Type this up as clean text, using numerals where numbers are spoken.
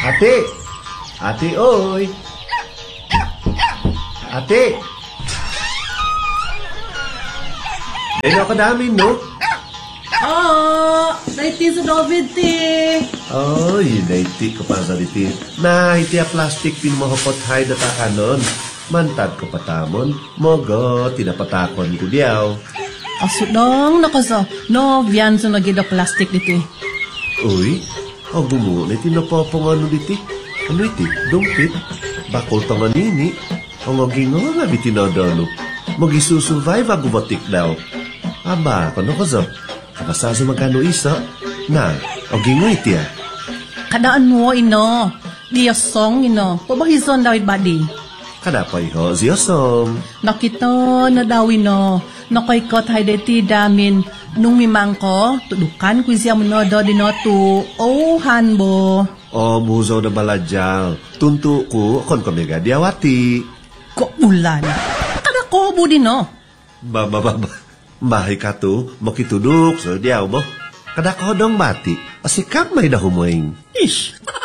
Ate! Ate, oy! Ate! Dahil ako namin, no? Daiti sa David, ti. Oy, naiti ko pa sa diti. Na, iti a plastic pinumahopot hay data kanon. Mantad ko patamon. Mogo, tinapatakon ko diyaw. Aso dong, nakaso. No, viyan sa nagida plastic diti. Uy, ang gumo, iti napapang ano diti. Ano iti? Dumpit? Bakol pa nga nini. Ang agingo nga bitinadalo. Mag-isusurvive ang gumatik daw. Aba, kano ko so? Kapasa sa magkano isa? Na, agingo iti ah. Kadaan mo, ino. Diyosong, ino. Pabahison daw body. Kadapay ho, ziyosong. Nakita na daw, ino. Nakoykot hay deti damin. Nung mimang ko, tudukan ko siya mo do dinotu. Oh, hanbo. O, muzo na baladyaw. Tuntu ko, kon kami gadiawati. Ko ulan. Kada ko budi no. Bahay ka to, makitudok, so diyaw mo. Kada ko dong mati, asikap may dahumoy. Ish.